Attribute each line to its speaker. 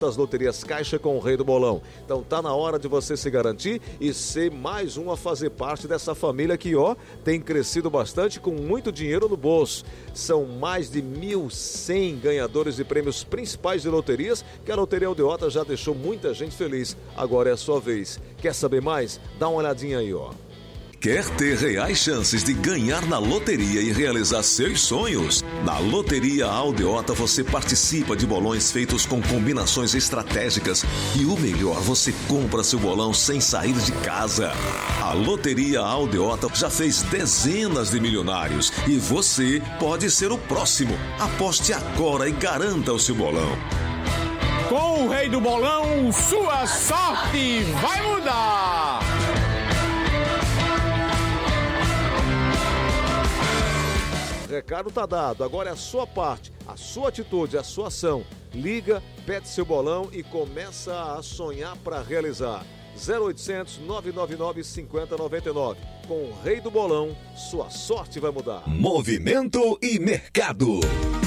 Speaker 1: das loterias Caixa com o Rei do Bolão. Então tá na hora de você se garantir e ser mais um a fazer parte dessa família que, tem crescido bastante com muito dinheiro no bolso. São mais de 1.100 ganhadores de prêmios principais de loterias que a Loteria Aldeota já deixou muita gente feliz. Agora é a sua vez. Quer saber mais? Dá uma olhadinha aí,
Speaker 2: Quer ter reais chances de ganhar na loteria e realizar seus sonhos? Na Loteria Aldeota você participa de bolões feitos com combinações estratégicas e o melhor, você compra seu bolão sem sair de casa. A Loteria Aldeota já fez dezenas de milionários e você pode ser o próximo. Aposte agora e garanta o seu bolão.
Speaker 3: Com o Rei do Bolão, sua sorte vai mudar!
Speaker 1: Recado tá dado, agora é a sua parte, a sua atitude, a sua ação. Liga, pede seu bolão e começa a sonhar para realizar. 0800 999 5099. Com o Rei do Bolão, sua sorte vai mudar.
Speaker 2: Movimento e mercado.